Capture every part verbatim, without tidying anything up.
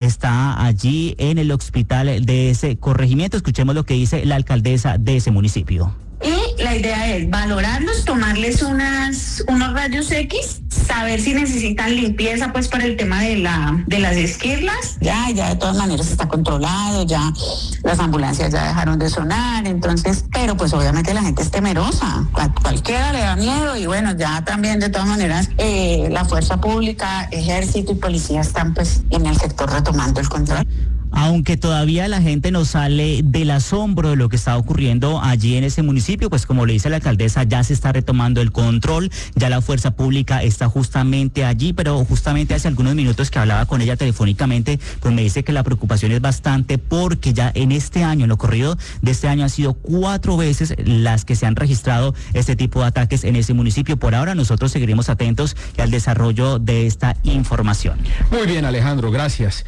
está allí en el hospital de ese corregimiento. Escuchemos lo que dice la alcaldesa de ese municipio. Y la idea es valorarlos, tomarles unas, unos rayos X, saber si necesitan limpieza pues para el tema de la de las esquirlas. Ya, ya de todas maneras está controlado, ya las ambulancias ya dejaron de sonar, entonces, pero pues obviamente la gente es temerosa, a cualquiera le da miedo y bueno, ya también de todas maneras eh, la fuerza pública, ejército y policía están pues en el sector retomando el control. Aunque todavía la gente no sale del asombro de lo que está ocurriendo allí en ese municipio, pues como le dice la alcaldesa, ya se está retomando el control, ya la fuerza pública está justamente allí, pero justamente hace algunos minutos que hablaba con ella telefónicamente, pues me dice que la preocupación es bastante porque ya en este año, en lo corrido de este año, han sido cuatro veces las que se han registrado este tipo de ataques en ese municipio. Por ahora nosotros seguiremos atentos al desarrollo de esta información. Muy bien, Alejandro, gracias.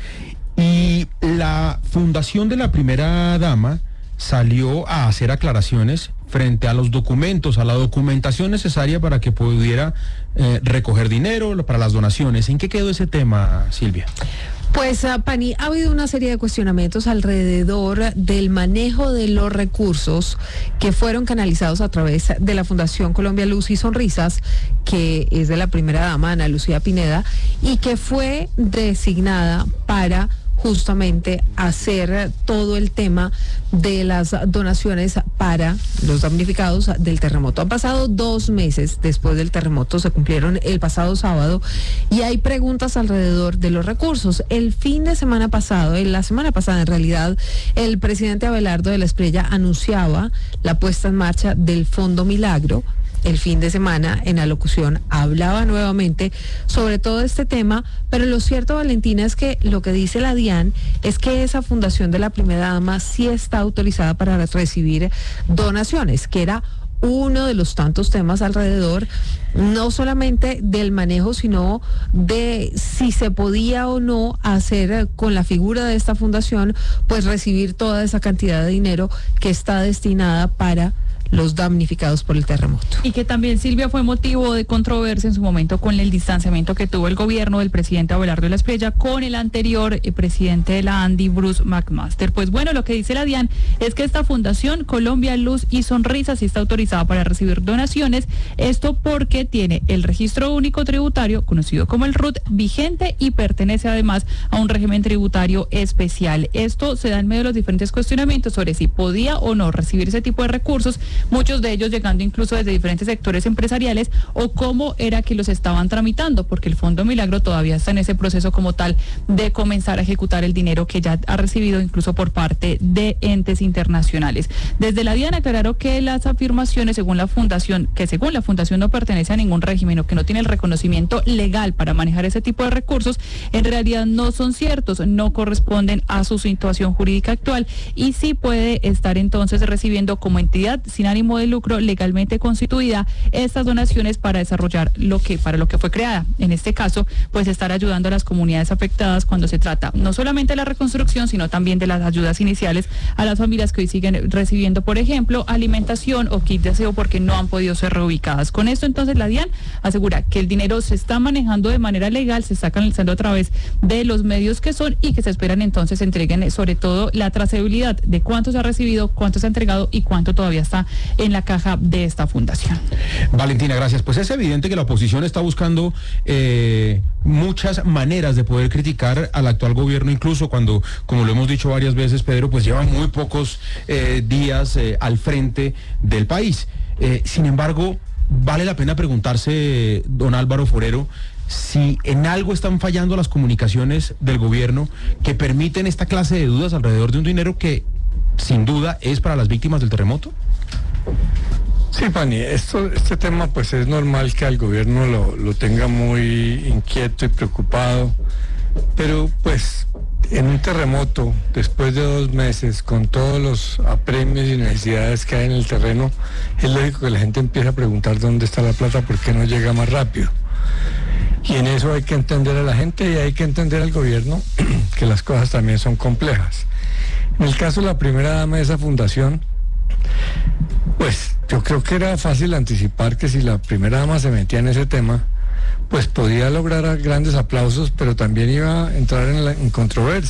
Y la fundación de la primera dama salió a hacer aclaraciones frente a los documentos, a la documentación necesaria para que pudiera eh, recoger dinero para las donaciones. ¿En qué quedó ese tema, Silvia? Pues, uh, Pani, ha habido una serie de cuestionamientos alrededor del manejo de los recursos que fueron canalizados a través de la Fundación Colombia Luz y Sonrisas, que es de la primera dama, Ana Lucía Pineda, y que fue designada para justamente hacer todo el tema de las donaciones para los damnificados del terremoto. Han pasado dos meses después del terremoto, se cumplieron el pasado sábado, y hay preguntas alrededor de los recursos. El fin de semana pasado, en la semana pasada en realidad, el presidente Abelardo de la Espriella anunciaba la puesta en marcha del Fondo Milagro. El fin de semana, en la locución, hablaba nuevamente sobre todo este tema, pero lo cierto, Valentina, es que lo que dice la DIAN es que esa fundación de la primera dama sí está autorizada para recibir donaciones, que era uno de los tantos temas alrededor, no solamente del manejo, sino de si se podía o no hacer con la figura de esta fundación, pues recibir toda esa cantidad de dinero que está destinada para los damnificados por el terremoto. Y que también, Silvia, fue motivo de controversia en su momento con el distanciamiento que tuvo el gobierno del presidente Abelardo de la Espriella con el anterior eh, presidente de la ANDI, Bruce McMaster. Pues bueno, lo que dice la DIAN es que esta fundación, Colombia Luz y Sonrisas, sí está autorizada para recibir donaciones, esto porque tiene el registro único tributario, conocido como el R U T, vigente y pertenece además a un régimen tributario especial. Esto se da en medio de los diferentes cuestionamientos sobre si podía o no recibir ese tipo de recursos, muchos de ellos llegando incluso desde diferentes sectores empresariales, o cómo era que los estaban tramitando, porque el Fondo Milagro todavía está en ese proceso como tal de comenzar a ejecutar el dinero que ya ha recibido incluso por parte de entes internacionales. Desde la DIAN aclararon que las afirmaciones según la fundación, que según la fundación no pertenece a ningún régimen o que no tiene el reconocimiento legal para manejar ese tipo de recursos, en realidad no son ciertos, no corresponden a su situación jurídica actual y sí puede estar entonces recibiendo como entidad sin ánimo de lucro legalmente constituida estas donaciones para desarrollar lo que para lo que fue creada. En este caso, pues estar ayudando a las comunidades afectadas cuando se trata no solamente de la reconstrucción, sino también de las ayudas iniciales a las familias que hoy siguen recibiendo, por ejemplo, alimentación o kit de aseo porque no han podido ser reubicadas. Con esto, entonces, la DIAN asegura que el dinero se está manejando de manera legal, se está canalizando a través de los medios que son y que se esperan entonces entreguen sobre todo la trazabilidad de cuánto se ha recibido, cuánto se ha entregado y cuánto todavía está en la caja de esta fundación. Valentina, gracias. Pues es evidente que la oposición está buscando eh, muchas maneras de poder criticar al actual gobierno, incluso cuando, como lo hemos dicho varias veces, Pedro, pues lleva muy pocos eh, días eh, al frente del país. Eh, sin embargo, vale la pena preguntarse, don Álvaro Forero, si en algo están fallando las comunicaciones del gobierno que permiten esta clase de dudas alrededor de un dinero que sin duda es para las víctimas del terremoto. Sí, Pani, esto, este tema pues es normal que al gobierno lo, lo tenga muy inquieto y preocupado, pero pues en un terremoto, después de dos meses, con todos los apremios y necesidades que hay en el terreno, es lógico que la gente empiece a preguntar dónde está la plata, por qué no llega más rápido. Y en eso hay que entender a la gente y hay que entender al gobierno que las cosas también son complejas. En el caso de la primera dama de esa fundación, pues yo creo que era fácil anticipar que si la primera dama se metía en ese tema, pues podía lograr grandes aplausos, pero también iba a entrar en, la, en controversia.